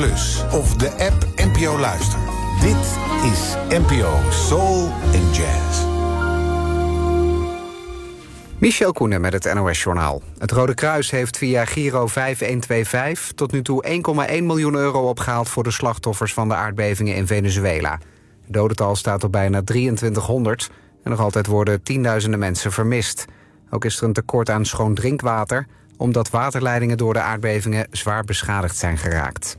Plus of de app NPO Luister. Dit is NPO Soul and Jazz. Michel Koenen met het NOS-journaal. Het Rode Kruis heeft via Giro 5125 tot nu toe 1,1 miljoen euro opgehaald voor de slachtoffers van de aardbevingen in Venezuela. Het dodental staat op bijna 2300 en nog altijd worden tienduizenden mensen vermist. Ook is er een tekort aan schoon drinkwater, omdat waterleidingen door de aardbevingen zwaar beschadigd zijn geraakt.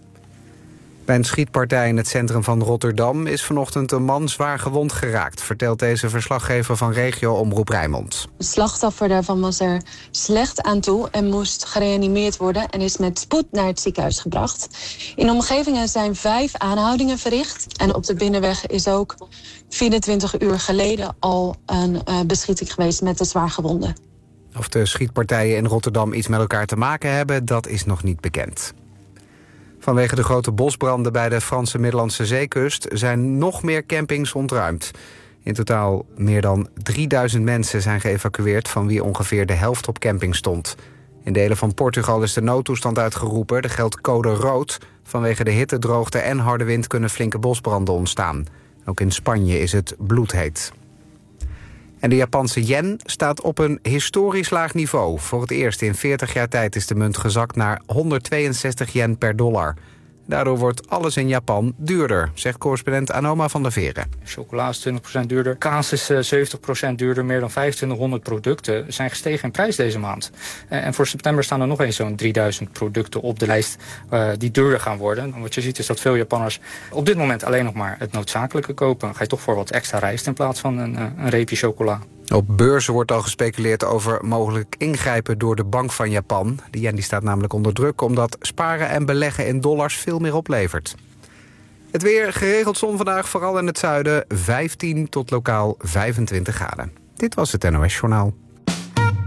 Bij een schietpartij in het centrum van Rotterdam is vanochtend een man zwaar gewond geraakt, vertelt deze verslaggever van Regio-Omroep Rijnmond. Het slachtoffer daarvan was er slecht aan toe en moest gereanimeerd worden en is met spoed naar het ziekenhuis gebracht. In de omgevingen zijn 5 aanhoudingen verricht en op de binnenweg is ook 24 uur geleden al een beschieting geweest met de zwaargewonden. Of de schietpartijen in Rotterdam iets met elkaar te maken hebben, dat is nog niet bekend. Vanwege de grote bosbranden bij de Franse Middellandse Zeekust zijn nog meer campings ontruimd. In totaal meer dan 3000 mensen zijn geëvacueerd, van wie ongeveer de helft op camping stond. In delen van Portugal is de noodtoestand uitgeroepen. Er geldt code rood. Vanwege de hitte, droogte en harde wind kunnen flinke bosbranden ontstaan. Ook in Spanje is het bloedheet. En de Japanse yen staat op een historisch laag niveau. Voor het eerst in 40 jaar tijd is de munt gezakt naar 162 yen per dollar. Daardoor wordt alles in Japan duurder, zegt correspondent Anoma van der Veren. Chocola is 20% duurder, kaas is 70% duurder. Meer dan 2500 producten zijn gestegen in prijs deze maand. En voor september staan er nog eens zo'n 3000 producten op de lijst die duurder gaan worden. En wat je ziet is dat veel Japanners op dit moment alleen nog maar het noodzakelijke kopen. Dan ga je toch voor wat extra rijst in plaats van een reepje chocola. Op beurzen wordt al gespeculeerd over mogelijk ingrijpen door de Bank van Japan. De yen die staat namelijk onder druk omdat sparen en beleggen in dollars veel meer oplevert. Het weer, geregeld zon vandaag, vooral in het zuiden, 15 tot lokaal 25 graden. Dit was het NOS Journaal.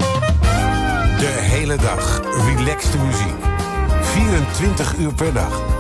De hele dag relaxte muziek. 24 uur per dag.